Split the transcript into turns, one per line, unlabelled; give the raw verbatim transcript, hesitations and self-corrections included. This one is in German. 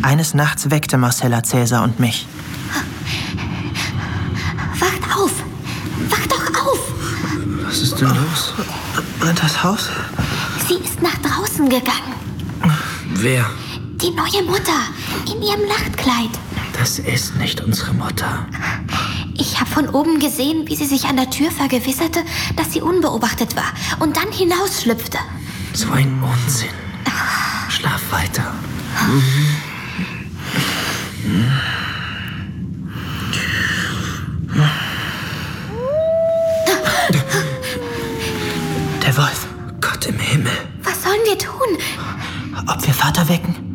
Eines Nachts weckte Marcella Cäsar und mich.
Wacht auf! Wacht doch auf!
Was ist denn los?
Brennt das Haus?
Sie ist nach draußen gegangen.
Wer?
Die neue Mutter in ihrem Nachtkleid.
Das ist nicht unsere Mutter.
Ich habe von oben gesehen, wie sie sich an der Tür vergewisserte, dass sie unbeobachtet war und dann hinausschlüpfte.
So ein Unsinn. Schlaf weiter.
Der Wolf.
Gott im Himmel.
Was sollen wir tun?
Ob wir Vater wecken?